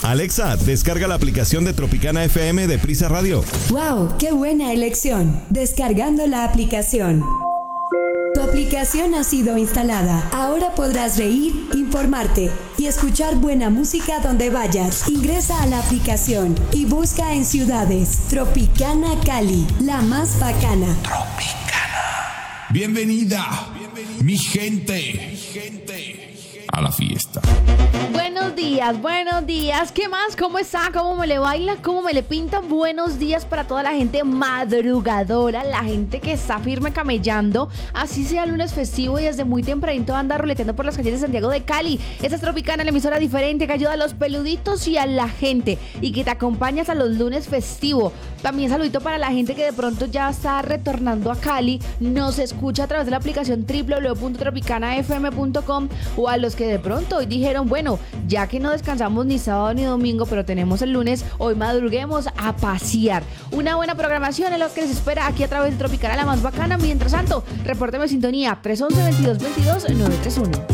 Alexa, descarga la aplicación de Tropicana FM de Prisa Radio. ¡Wow! ¡Qué buena elección! Descargando la aplicación. Tu aplicación ha sido instalada. Ahora podrás reír, informarte y escuchar buena música donde vayas. Ingresa a la aplicación y busca en ciudades Tropicana Cali, la más bacana. Tropicana. Bienvenida, mi gente, a la fiesta. Buenos días. ¿Qué más? ¿Cómo está? ¿Cómo me le baila? ¿Cómo me le pinta? Buenos días para toda la gente madrugadora, la gente que está firme camellando, así sea lunes festivo y desde muy tempranito anda ruleteando por las calles de Santiago de Cali. Esta es Tropicana, la emisora diferente que ayuda a los peluditos y a la gente y que te acompañas a los lunes festivo. También saludito para la gente que de pronto ya está retornando a Cali, nos escucha a través de la aplicación www.tropicanafm.com, o a los que de pronto hoy dijeron, bueno, ya que no descansamos ni sábado ni domingo, pero tenemos el lunes, hoy madruguemos a pasear. Una buena programación es lo que les espera aquí a través de Tropicana, la más bacana. Mientras tanto, repórteme sintonía 311-2222-931.